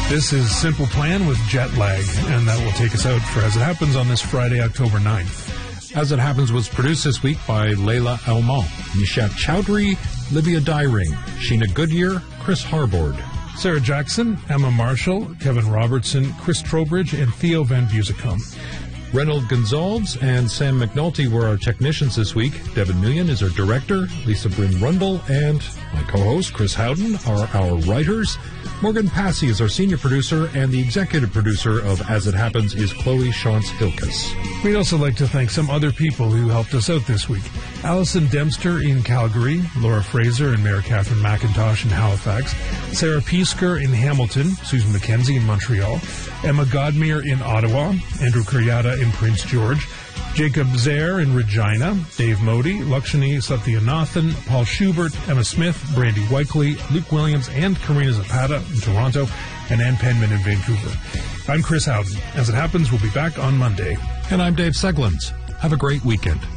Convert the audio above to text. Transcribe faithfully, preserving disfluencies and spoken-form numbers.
This is Simple Plan with Jet Lag, and that will take us out for As It Happens on this Friday, October ninth. As It Happens was produced this week by Layla Almond, Nishat Chowdhury, Libya Dyring, Sheena Goodyear, Chris Harbord, Sarah Jackson, Emma Marshall, Kevin Robertson, Chris Trowbridge, and Theo Van Busicum. Reynold Gonzalez and Sam McNulty were our technicians this week. Devin Million is our director. Lisa Bryn Rundle and my co-host, Chris Howden, are our writers. Morgan Passy is our senior producer, and the executive producer of As It Happens is Chloe Shantz-Hilkes. We'd also like to thank some other people who helped us out this week. Allison Dempster in Calgary, Laura Fraser and Mayor Catherine McIntosh in Halifax, Sarah Piesker in Hamilton, Susan McKenzie in Montreal, Emma Godmere in Ottawa, Andrew Kuryata in Prince George, Jacob Zaire in Regina, Dave Modi, Lakshmi Satyanathan, Paul Schubert, Emma Smith, Brandy Whiteley, Luke Williams, and Karina Zapata in Toronto, and Ann Penman in Vancouver. I'm Chris Howden. As It Happens, we'll be back on Monday. And I'm Dave Seglins. Have a great weekend.